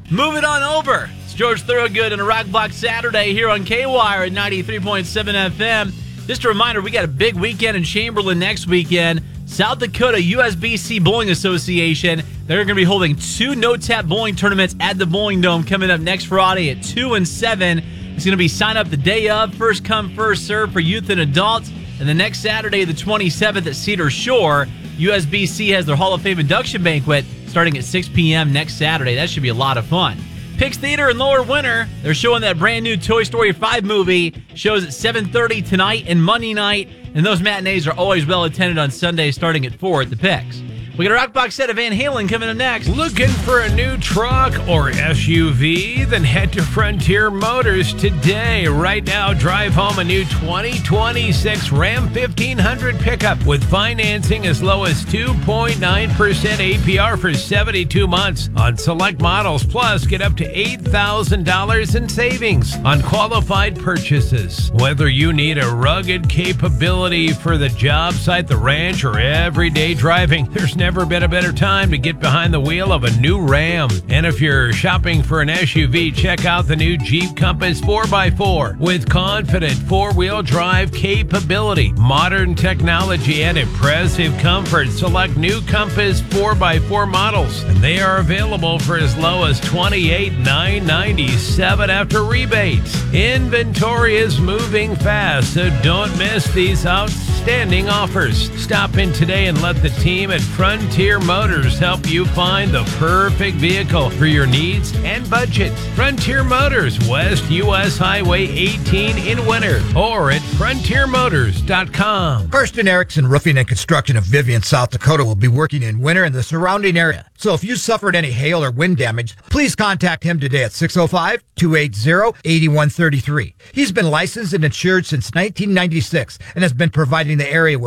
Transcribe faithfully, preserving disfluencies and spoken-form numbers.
Move it on over. It's George Thorogood and a Rock Block Saturday here on K-Wire at ninety-three point seven F M. Just a reminder, we got a big weekend in Chamberlain next weekend. South Dakota U S B C Bowling Association. They're going to be holding two no-tap bowling tournaments at the Bowling Dome coming up next Friday at two and seven. It's going to be sign up the day of, first come, first serve for youth and adults. And the next Saturday, the twenty-seventh at Cedar Shore, U S B C has their Hall of Fame induction banquet starting at six p.m. next Saturday. That should be a lot of fun. Pix Theater in Lower Winter, they're showing that brand new Toy Story five movie. Shows at seven thirty tonight and Monday night. And those matinees are always well attended on Sunday starting at four at the Pix. We got a Rock Box set of Van Halen coming up next. Looking for a new truck or S U V? Then head to Frontier Motors today. Right now, drive home a new twenty twenty-six Ram fifteen hundred pickup with financing as low as two point nine percent A P R for seventy-two months on select models. Plus, get up to eight thousand dollars in savings on qualified purchases. Whether you need a rugged capability for the job site, the ranch, or everyday driving, there's never been a better time to get behind the wheel of a new Ram. And if you're shopping for an S U V, check out the new Jeep Compass four by four with confident four-wheel drive capability, modern technology, and impressive comfort. Select new Compass four by four models, and they are available for as low as twenty-eight thousand nine hundred ninety-seven dollars after rebates. Inventory is moving fast, so don't miss these outstanding offers. Stop in today and let the team at Frontier Motors help you find the perfect vehicle for your needs and budget. Frontier Motors, West U S Highway eighteen in Winter, or at frontier motors dot com. Karsten Erickson Roofing and Construction of Vivian, South Dakota will be working in Winter in the surrounding area. So if you suffered any hail or wind damage, please contact him today at six oh five, two eight zero, eight one three three. He's been licensed and insured since nineteen ninety-six and has been providing the area with